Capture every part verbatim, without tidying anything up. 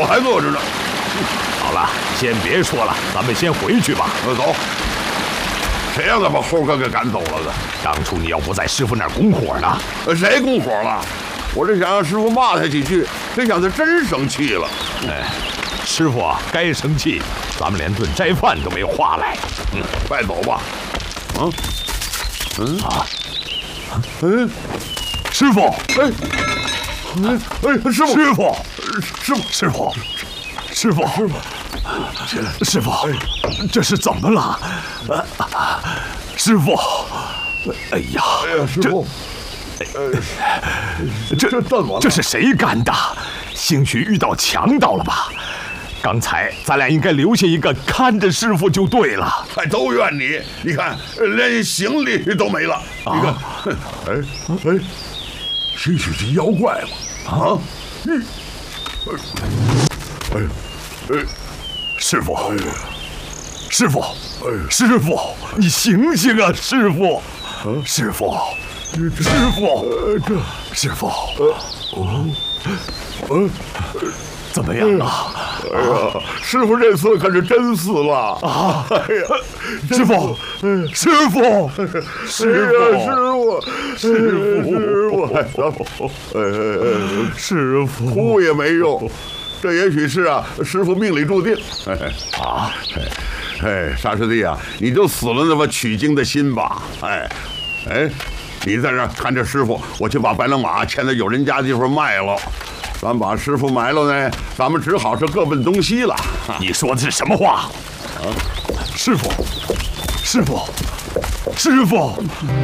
还饿着呢。 好了，先别说了，咱们先回去吧。 那走。谁让他把猴哥给赶走了的？ 当初你要不在师傅那儿拱火呢？ 谁拱火了？我这想让师傅骂他几句，谁想他真生气了。 哎，师傅该生气，咱们连顿斋饭都没有划来。 嗯，快走吧。嗯，嗯啊， 嗯， 师傅， 哎，哎哎，师傅， 师傅， 师傅， 师傅，师傅，师傅，师傅，这是怎么了？啊，师傅，哎呀， 哎呀，师傅。 这这怎么了？这是谁干的？兴许遇到强盗了吧？刚才咱俩应该留下一个看着师傅就对了。 还都怨你！你看，连行李都没了。你看，哎哎，兴许是妖怪嘛？啊，嗯，哎哎， 师傅，师傅，师傅，你醒醒啊，师傅，师傅。师傅，这师傅，哦，呃，怎么样啊？ 哎呀，师傅这次可是真死了啊！ 哎呀， 师傅，师傅，师傅，师傅，师傅，哎哎哎， 师傅， 哭也没用，这也许是啊，师傅命里注定。 啊， 哎，沙师弟啊，你就死了那么取经的心吧。哎，哎。你在这看着师傅，我去把白狼马牵到有人家的地方卖了。咱把师傅埋了呢，咱们只好是各奔东西了。 你说的是什么话？啊，师傅，师傅，师傅，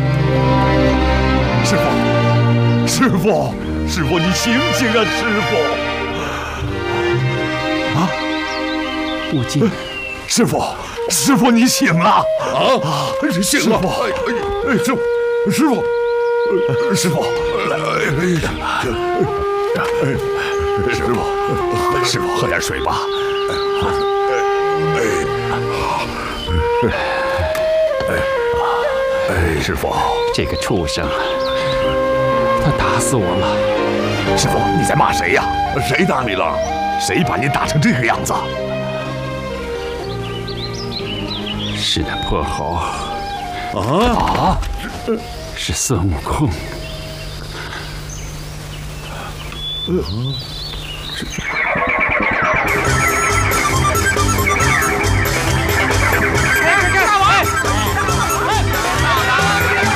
师傅，师傅，师傅，你醒醒啊，师傅！啊， 悟净， 师傅，师傅，你醒了啊！ 醒了！哎哎哎，师傅。师傅， 师傅，来，师傅，师傅，喝点水吧。哎，哎，师傅， 这个畜生，他打死我了。 师傅，你在骂谁呀？ 谁打你了？ 谁把你打成这个样子？ 是那破猴。 啊啊！ 是孙悟空。 呃，